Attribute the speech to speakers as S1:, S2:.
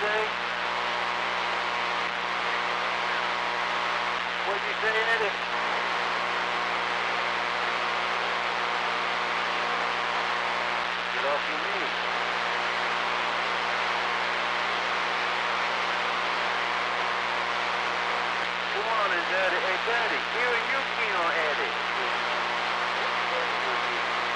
S1: say? What'd you say, Eddie? Get off your knees. Come on, Daddy. Hey, Daddy, here